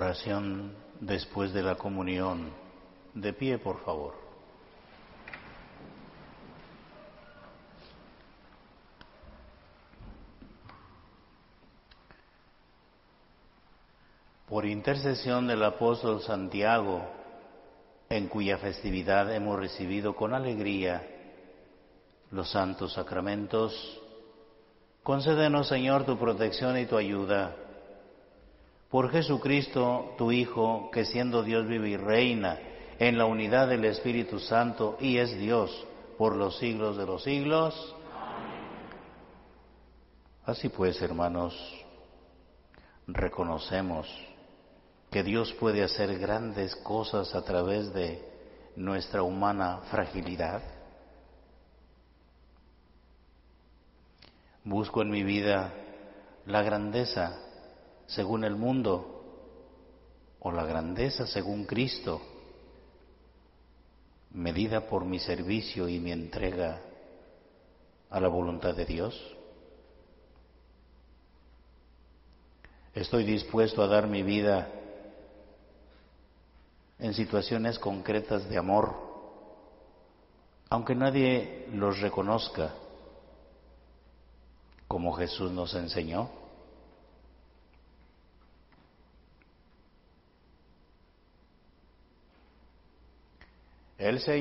Oración después de la comunión. De pie, por favor. Por intercesión del apóstol Santiago, en cuya festividad hemos recibido con alegría los santos sacramentos, concédenos, Señor, tu protección y tu ayuda. Por Jesucristo, tu Hijo, que siendo Dios vive y reina en la unidad del Espíritu Santo y es Dios por los siglos de los siglos. Así pues, hermanos, reconocemos que Dios puede hacer grandes cosas a través de nuestra humana fragilidad. Busco en mi vida la grandeza según el mundo o la grandeza según Cristo, medida por mi servicio y mi entrega a la voluntad de Dios. Estoy dispuesto a dar mi vida en situaciones concretas de amor, aunque nadie los reconozca, como Jesús nos enseñó. El Señor